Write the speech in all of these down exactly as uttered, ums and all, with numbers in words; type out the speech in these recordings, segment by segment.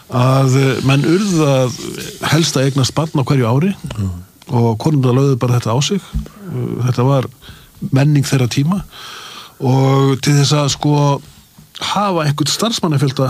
að menn urðu að helst að eignast barn á hverju ári mm. og konurnar lögðu bara þetta á sig. Þetta var menning þeirra tíma og til þess að sko hafa einhvern starfsmannafjölda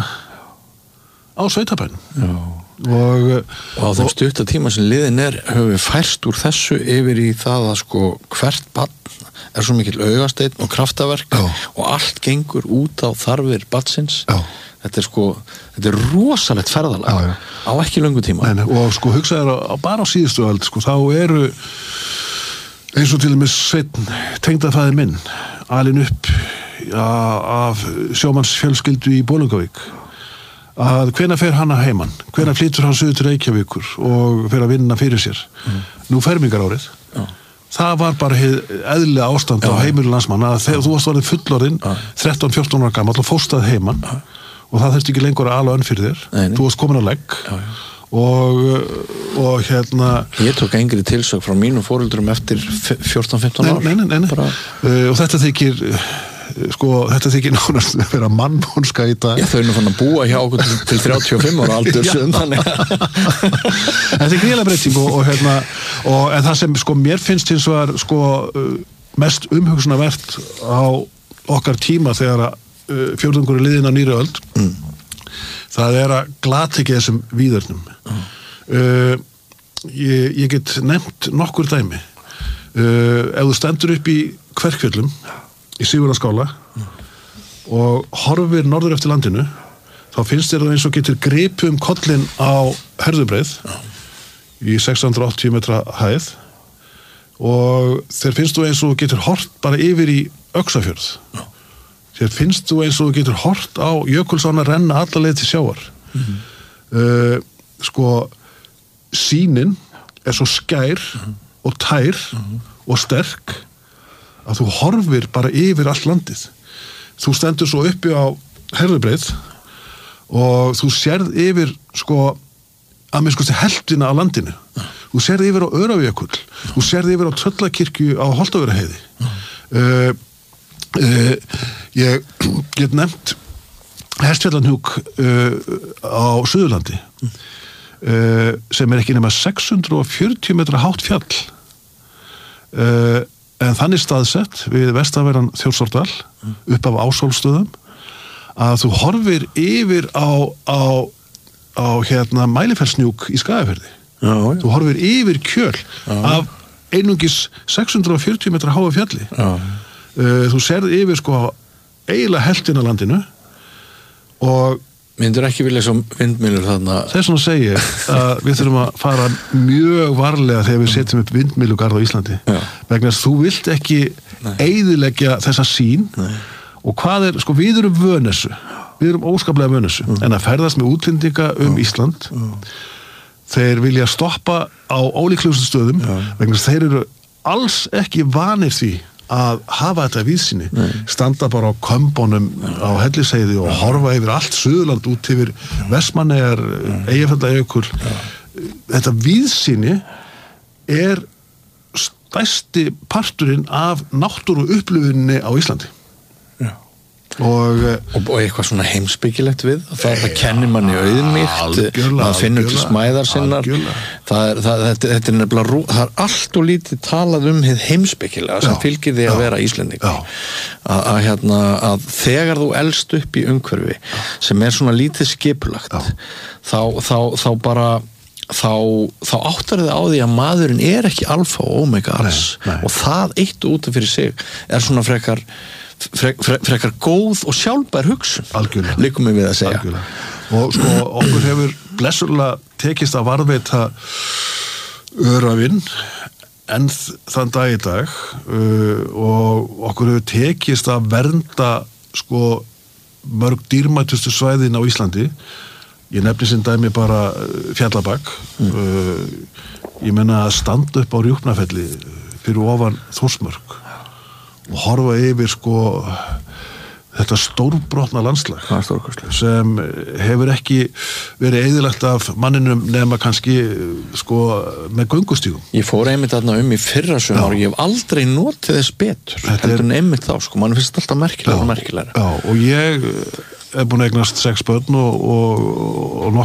á sveitabænum. Já. Og, og á þeim stutta tíma sem liðin er höfum við færst úr þessu yfir í það að sko hvert barn er svo mikill augasteinn og kraftaverk Já. Og allt gengur út á þarfir barnsins. Já. Þetta er sko, þetta er rosalegt ferðalag Já, á ekki löngu tíma. Nei, nei, og sko hugsaður á, bara á síðustu öld sko, þá eru eins og til og með Sveinn tengdafæðir minn alinn upp ja, af sjómannsfjölskyldu í Bolungarvík að hvenær fer hann að heiman, hvenær flytur hann suður til Reykjavíkur og fer að vinna fyrir sér. Mm. Nú fermingarárið. Já. Það var bara eðlilega ástand Já. Á heimilu landsmanna að þegar Já. Þú varst varðið fullorðinn þrettán fjórtán ára gamall og fórst að heiman Já. Og það þurfti ekki lengur að ala önn fyrir þér. Nei, nei. Þú varst komin á legg Já, já. Og, og hérna ég tók engri tilsök frá mínum foreldrum eftir fjórtán fimmtán ár. Nei, nei, nei, nei. Bara... Uh, og þetta þykir sko, þetta þykir nánast að vera mannvonska í dag. Já, þau eru fann að búa hjá okkur til, til þrjátíu og fimm ára aldur sem þannig. Þetta er gríðarlega breyting og, og hérna og en það sem sko mér finnst hins vegar sko mest umhugsunarvert á okkar tíma þegar að uh, fjórðungur er liðin á nýri öld. Mm. Það er að glata ekki þessum víðernum. Mm. Uh, ég, ég get nefnt nokkur dæmi. Uh, ef þú stendur upp í Kverkfjöllum í Sigurðarskála mm. og horfir norður eftir landinu þá finnst þér það eins og getur gripið um kollin á Herðubreið mm. í sex hundruð og áttatíu metra hæð og þér finnst þú eins og getur hort bara yfir í Öxafjörð mm. þér finnst þú eins og getur hort á Jökulsánna renna alla leið til sjávar mm. uh, sko sýnin er svo skær mm. og tær mm. og sterk að þú horfir bara yfir allt landið. Þú stendur svo uppi á Herðubreið og þú sérð yfir sko að mér sko helftina á landinu. Þú sérð yfir á Öræfajökul. Þú sérð yfir á Tröllakirkju á Holtavörðuheiði. Uh, uh, ég get nefnt Hestfjallahnjúk uh, á Suðurlandi uh, sem er ekki nema sex hundruð og fjörutíu metra hátt fjall. Uh, en þannig staðsett við vestanverðan Þjórsárdal upp af Ásólfsstöðum að þú horfir yfir á, á, á hérna Mælifellshnjúk í Skagafirði. Já, já. Þú horfir yfir Kjöl já. Af einungis sex hundruð og fjörutíu metra háa fjalli. Já. Uh, þú sérð yfir sko eiginlega helftina landinu og myndur ekki vilja sem vindmylur þarna? Þess vegna segi ég að við þurfum að fara mjög varlega þegar við setjum upp vindmylugarð á Íslandi. Já. Vegna þess að þú vilt ekki eyðileggja þessa sýn Nei. Og hvað er, sko við erum vön þessu, við erum óskaplega vön þessu, mm. en að ferðast með útlendinga um mm. Ísland, mm. þeir vilja stoppa á ólíklegustu stöðum, mm. vegna þess að þeir eru alls ekki vanir því að hafa þetta víðsýni, standa bara á kömbunum á Hellisheiði og horfa yfir allt Suðurland út yfir Vestmannaeyjar, Eyjafjallajökul. Þetta víðsýni er stærsti parturinn af náttúru upplifuninni á Íslandi. Og, og, og eitthvað svona heimspekilegt við það, það kennir manni auðmýkt maður finnur til smæðar sinnar það er, það, þetta, þetta er nefnilega rú, það er allt og lítið talað um hið heimspekilega sem já, fylgir því að já, vera Íslendingur að, að, hérna, að þegar þú elst upp í umhverfi já. Sem er svona lítið skipulagt þá, þá, þá bara þá, þá áttar þið á því að maðurinn er ekki alfa og omega alls nei, nei. Og það eitt út af fyrir sig er svona frekar Frek, frek, frekar góð og sjálfbær hugsun líkum við að segja algjörlega. Og sko okkur hefur blessurlega tekist að varðveita Öræfin enn þann dag í dag uh, og okkur hefur tekist að vernda sko mörg dýrmætustu svæðin á Íslandi ég nefni sem dæmi bara Fjallabak mm. uh, ég menna að standa upp á Rjúpnafelli fyrir ofan Þórsmörk og horfa yfir sko þetta stórbrotna landslag sem hefur ekki verið eyðilagt af manninum nema kannski sko með göngustígum. Ég fór einmitt þarna um í fyrra sumar og ég hef aldrei notið þess betur heldur en einmitt þá sko, mann finnst alltaf merkilega og merkilega. Já, og ég er búin að eignast sex börn og, og, og